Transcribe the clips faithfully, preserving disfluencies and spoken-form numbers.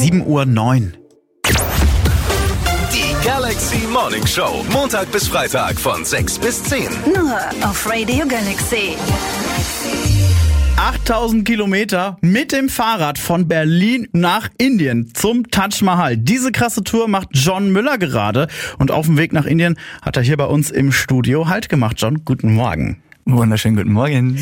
sieben Uhr neun. Die Galaxy Morning Show. Montag bis Freitag von sechs bis zehn. Nur auf Radio Galaxy. achttausend Kilometer mit dem Fahrrad von Berlin nach Indien zum Taj Mahal. Diese krasse Tour macht John Müller gerade. Und auf dem Weg nach Indien hat er hier bei uns im Studio Halt gemacht. John, guten Morgen. Wunderschönen guten Morgen.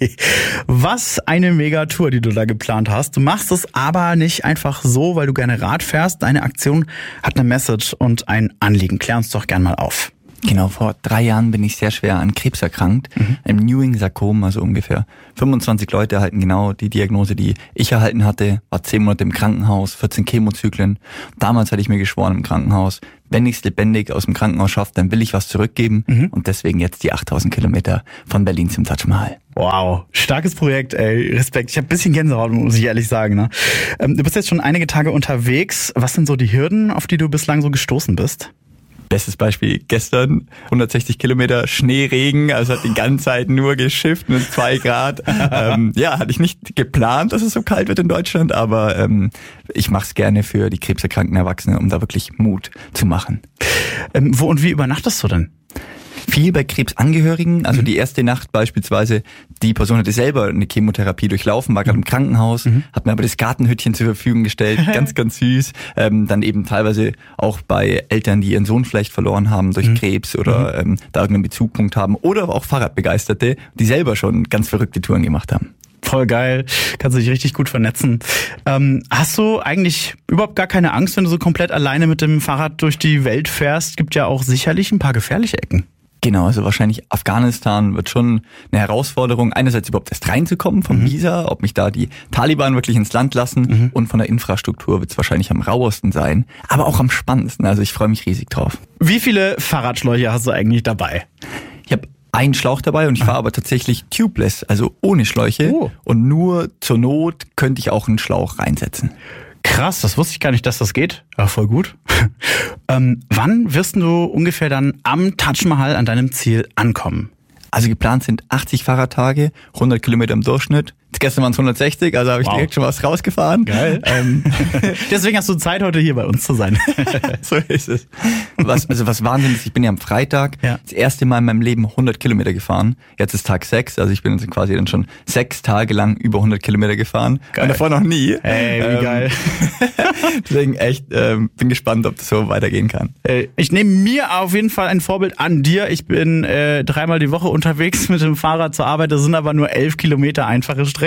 Was eine Megatour, die du da geplant hast. Du machst es aber nicht einfach so, weil du gerne Rad fährst. Deine Aktion hat eine Message und ein Anliegen. Klär uns doch gern mal auf. Genau, vor drei Jahren bin ich sehr schwer an Krebs erkrankt. Mhm. Im Ewing-Sarkom, also ungefähr fünfundzwanzig Leute erhalten genau die Diagnose, die ich erhalten hatte. War zehn Monate im Krankenhaus, vierzehn Chemozyklen. Damals hatte ich mir geschworen im Krankenhaus, wenn ich es lebendig aus dem Krankenhaus schaffe, dann will ich was zurückgeben. Mhm. Und deswegen jetzt die achttausend Kilometer von Berlin zum Taj Mahal. Wow, starkes Projekt, ey. Respekt. Ich habe ein bisschen Gänsehaut, muss ich ehrlich sagen. Ne? Ähm, du bist jetzt schon einige Tage unterwegs. Was sind so die Hürden, auf die du bislang so gestoßen bist? Bestes Beispiel gestern, hundertsechzig Kilometer Schneeregen, also hat die ganze Zeit nur geschifft mit zwei Grad. ähm, ja, hatte ich nicht geplant, dass es so kalt wird in Deutschland, aber ähm, ich mache es gerne für die krebserkrankten Erwachsenen, um da wirklich Mut zu machen. Ähm, wo und wie übernachtest du denn? Viel bei Krebsangehörigen, also mhm. die erste Nacht beispielsweise, die Person hatte selber eine Chemotherapie durchlaufen, war gerade im Krankenhaus, mhm. hat mir aber das Gartenhütchen zur Verfügung gestellt, ganz, ganz süß. Ähm, dann eben teilweise auch bei Eltern, die ihren Sohn vielleicht verloren haben durch mhm. Krebs oder ähm, da irgendeinen Bezugpunkt haben oder auch Fahrradbegeisterte, die selber schon ganz verrückte Touren gemacht haben. Voll geil, kannst du dich richtig gut vernetzen. Ähm, hast du eigentlich überhaupt gar keine Angst, wenn du so komplett alleine mit dem Fahrrad durch die Welt fährst? Gibt ja auch sicherlich ein paar gefährliche Ecken. Genau, also wahrscheinlich Afghanistan wird schon eine Herausforderung, einerseits überhaupt erst reinzukommen vom mhm. Visa, ob mich da die Taliban wirklich ins Land lassen mhm. und von der Infrastruktur wird es wahrscheinlich am rauesten sein, aber auch am spannendsten, also ich freue mich riesig drauf. Wie viele Fahrradschläuche hast du eigentlich dabei? Ich habe einen Schlauch dabei und ich fahre aber tatsächlich tubeless, also ohne Schläuche oh. und nur zur Not könnte ich auch einen Schlauch reinsetzen. Krass, das wusste ich gar nicht, dass das geht. Ja, voll gut. ähm, wann wirst du ungefähr dann am Taj Mahal an deinem Ziel ankommen? Also geplant sind achtzig Fahrradtage, hundert Kilometer im Durchschnitt. Gestern waren es hundertsechzig, also habe ich wow. direkt schon was rausgefahren. Geil. Ähm. Deswegen hast du Zeit, heute hier bei uns zu sein. So ist es. Was, also was Wahnsinn ist, ich bin ja am Freitag ja. das erste Mal in meinem Leben hundert Kilometer gefahren. Jetzt ist Tag sechs, also ich bin jetzt quasi dann schon sechs Tage lang über hundert Kilometer gefahren. Geil. Und davor noch nie. Ey, wie ähm, geil. Deswegen echt, ähm, bin gespannt, ob das so weitergehen kann. Ich nehme mir auf jeden Fall ein Vorbild an dir. Ich bin äh, dreimal die Woche unterwegs mit dem Fahrrad zur Arbeit. Das sind aber nur elf Kilometer einfache Strecke.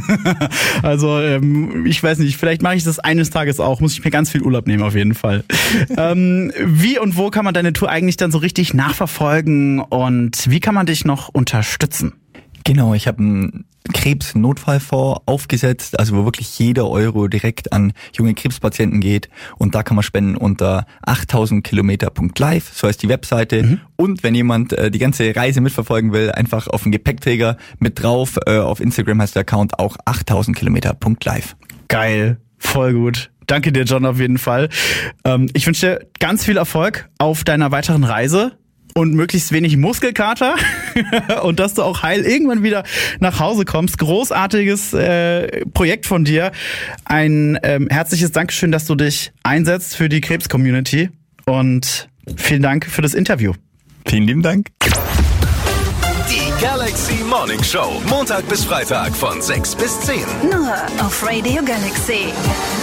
Also ähm, ich weiß nicht, vielleicht mache ich das eines Tages auch, muss ich mir ganz viel Urlaub nehmen auf jeden Fall. ähm, wie und wo kann man deine Tour eigentlich dann so richtig nachverfolgen und wie kann man dich noch unterstützen? Genau, ich habe einen Krebsnotfallfonds aufgesetzt, also wo wirklich jeder Euro direkt an junge Krebspatienten geht und da kann man spenden unter achttausend Kilometer Punkt live, so heißt die Webseite mhm. und wenn jemand äh, die ganze Reise mitverfolgen will, einfach auf den Gepäckträger mit drauf, äh, auf Instagram heißt der Account auch achttausend Kilometer Punkt live. Geil, voll gut. Danke dir, John, auf jeden Fall. Ähm, ich wünsche dir ganz viel Erfolg auf deiner weiteren Reise. Und möglichst wenig Muskelkater und dass du auch heil irgendwann wieder nach Hause kommst. Großartiges äh, Projekt von dir. Ein ähm, herzliches Dankeschön, dass du dich einsetzt für die Krebs-Community und vielen Dank für das Interview. Vielen lieben Dank. Die Galaxy Morning Show, Montag bis Freitag von sechs bis zehn. Nur auf Radio Galaxy.